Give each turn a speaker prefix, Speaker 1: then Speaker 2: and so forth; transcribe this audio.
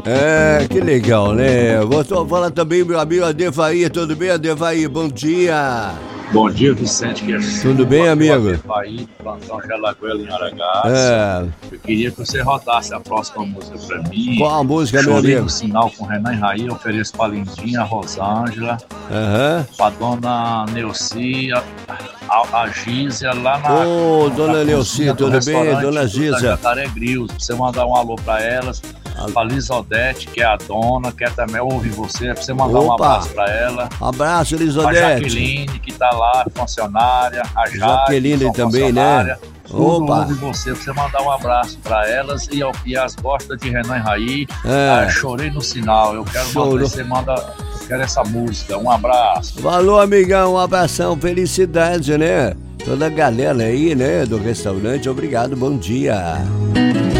Speaker 1: É, que legal, né? Vou falar também, meu amigo Adevair. Tudo bem, Adevair? Bom dia.
Speaker 2: Bom dia, Vicente, que é
Speaker 1: Tudo bem, amigo?
Speaker 2: Aí, plantão Jalaguela em Aragás.
Speaker 1: É.
Speaker 2: Eu queria que você rodasse a próxima música pra mim.
Speaker 1: Qual a música, meu
Speaker 2: Chorei
Speaker 1: amigo?
Speaker 2: no Sinal com Renan e Raí, ofereço pra Lindinha, a Rosângela,
Speaker 1: Aham.
Speaker 2: pra Dona Neuci, a Gísia, lá na...
Speaker 1: Ô, Dona
Speaker 2: na
Speaker 1: Neuci,
Speaker 2: cozinha do
Speaker 1: tudo bem,
Speaker 2: restaurante
Speaker 1: Dona
Speaker 2: da
Speaker 1: Gísia?
Speaker 2: Jacaré Grills, pra você mandar um alô pra elas. Pra Lisodete, que é a dona, quer também ouvir você, pra você mandar um
Speaker 1: Opa.
Speaker 2: abraço pra ela.
Speaker 1: Abraço,
Speaker 2: A
Speaker 1: Lisodete.
Speaker 2: Jaqueline, que tá lá, funcionária, a Jade,
Speaker 1: Jaqueline
Speaker 2: que são
Speaker 1: também, né?
Speaker 2: funcionária. Tudo
Speaker 1: Opa.
Speaker 2: ouve você, pra você mandar um abraço pra elas. E as gostas de Renan e Raí.
Speaker 1: É.
Speaker 2: Chorei no sinal. Eu quero
Speaker 1: Chorou.
Speaker 2: mandar, você manda. Eu quero essa música. Um abraço.
Speaker 1: Valeu, amigão, um abração, felicidade, né? Toda a galera aí, né, do restaurante, obrigado, bom dia.